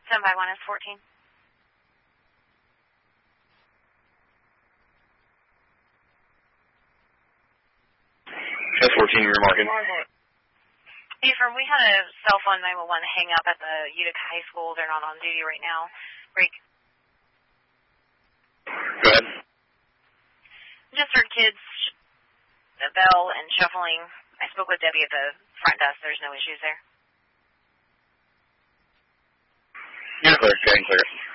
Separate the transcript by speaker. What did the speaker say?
Speaker 1: 7 by 1 is 14.
Speaker 2: That's 14 you're marking.
Speaker 1: Ephraim, we had a cell phone 911 hang up at the Utica High School. They're not on duty right now. Break.
Speaker 2: Go ahead.
Speaker 1: Just heard kids, the bell and shuffling. I spoke with Debbie at the front desk. There's no issues there.
Speaker 2: You're clear. Go ahead and clear it.